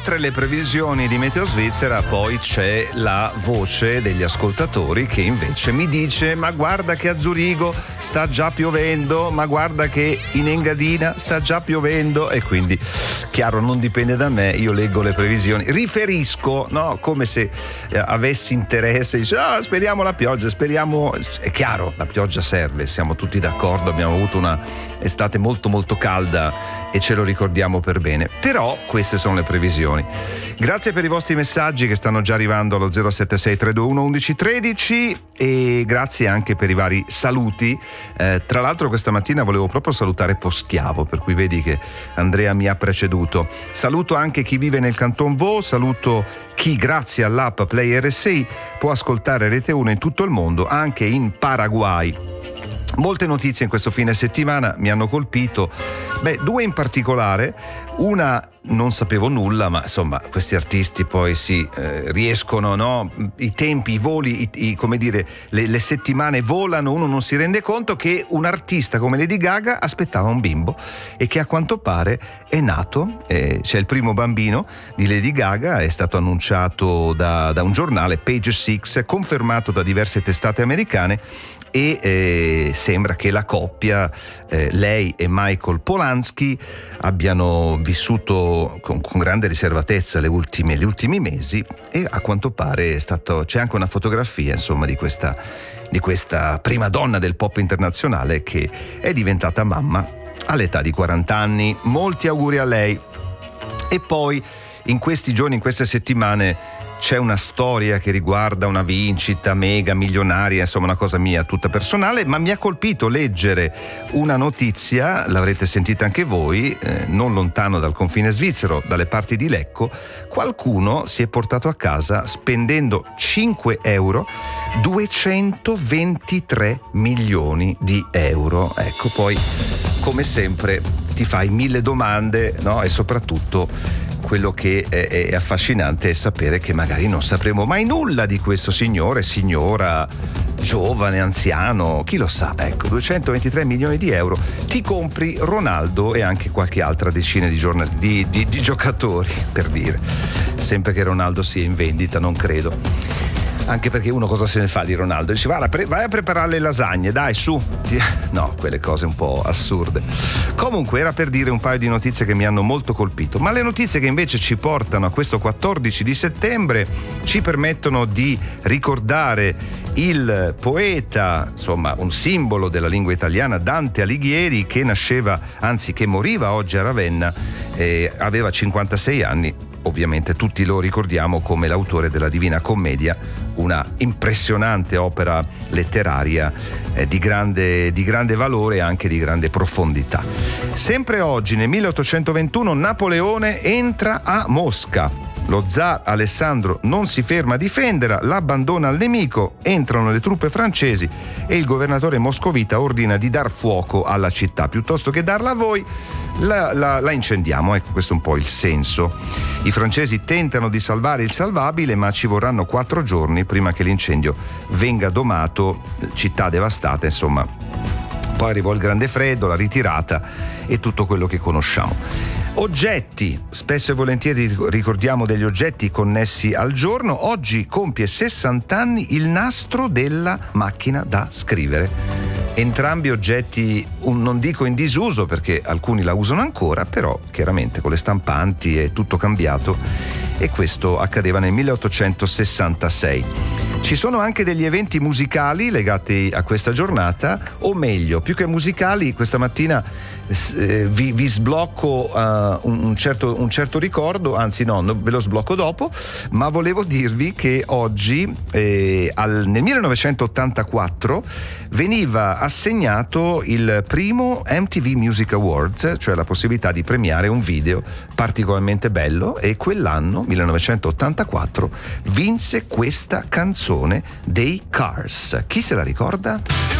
oltre le previsioni di Meteo Svizzera poi c'è la voce degli ascoltatori che invece mi dice: ma guarda che a Zurigo sta già piovendo, ma guarda che in Engadina sta già piovendo. E quindi chiaro, non dipende da me, io leggo le previsioni, riferisco, no, come se avessi interesse, dice speriamo la pioggia, speriamo. È chiaro, la pioggia serve, siamo tutti d'accordo, abbiamo avuto una estate molto molto calda e ce lo ricordiamo per bene, però queste sono le previsioni. Grazie per i vostri messaggi che stanno già arrivando allo 076 321 1113 e grazie anche per i vari saluti. Tra l'altro questa mattina volevo proprio salutare Poschiavo, per cui vedi che Andrea mi ha preceduto. Saluto anche chi vive nel Canton Vaud, saluto chi grazie all'app Play RSI può ascoltare Rete 1 in tutto il mondo, anche in Paraguay. Molte notizie in questo fine settimana mi hanno colpito, due in particolare. Una non sapevo nulla, ma insomma questi artisti poi riescono, no? I tempi, i voli, come dire, le settimane volano, uno non si rende conto che un artista come Lady Gaga aspettava un bimbo e che a quanto pare è nato. C'è il primo bambino di Lady Gaga, è stato annunciato da un giornale, Page Six, confermato da diverse testate americane e sembra che la coppia, lei e Michael Polanski, abbiano vissuto con grande riservatezza gli ultimi mesi e a quanto pare c'è anche una fotografia, insomma, di questa prima donna del pop internazionale che è diventata mamma all'età di 40 anni. Molti auguri a lei. E poi in questi giorni, in queste settimane, c'è una storia che riguarda una vincita mega milionaria, insomma una cosa mia tutta personale, ma mi ha colpito leggere una notizia, l'avrete sentita anche voi, non lontano dal confine svizzero, dalle parti di Lecco. Qualcuno si è portato a casa, spendendo 5 euro, 223 milioni di euro. Ecco, poi come sempre ti fai 1000 domande, no? E soprattutto quello che è affascinante è sapere che magari non sapremo mai nulla di questo signore, signora, giovane, anziano, chi lo sa. Ecco, 223 milioni di euro, ti compri Ronaldo e anche qualche altra decina di giocatori, per dire, sempre che Ronaldo sia in vendita, non credo. Anche perché uno cosa se ne fa di Ronaldo? Dice vai a preparare le lasagne, dai, su. No, quelle cose un po' assurde. Comunque era per dire un paio di notizie che mi hanno molto colpito, ma le notizie che invece ci portano a questo 14 di settembre ci permettono di ricordare il poeta, insomma un simbolo della lingua italiana, Dante Alighieri, che che moriva oggi a Ravenna, aveva 56 anni. Ovviamente tutti lo ricordiamo come l'autore della Divina Commedia, una impressionante opera letteraria di grande valore e anche di grande profondità. Sempre oggi, nel 1821, Napoleone entra a Mosca. Lo zar Alessandro non si ferma a difenderla, l'abbandona al nemico, entrano le truppe francesi e il governatore moscovita ordina di dar fuoco alla città. Piuttosto che darla a voi, la incendiamo. Ecco, questo è un po' il senso. I francesi tentano di salvare il salvabile, ma ci vorranno 4 giorni prima che l'incendio venga domato, città devastata, insomma. Poi arrivò il grande freddo, la ritirata e tutto quello che conosciamo. Oggetti, spesso e volentieri ricordiamo degli oggetti connessi al giorno. Oggi compie 60 anni il nastro della macchina da scrivere. Entrambi oggetti, non dico in disuso perché alcuni la usano ancora, però chiaramente con le stampanti è tutto cambiato e questo accadeva nel 1866. Ci sono anche degli eventi musicali legati a questa giornata, o meglio, più che musicali, questa mattina vi sblocco un certo ricordo, anzi no, ve lo sblocco dopo, ma volevo dirvi che oggi, nel 1984, veniva assegnato il primo MTV Music Awards, cioè la possibilità di premiare un video particolarmente bello, e quell'anno, 1984, vinse questa canzone dei Cars. Chi se la ricorda?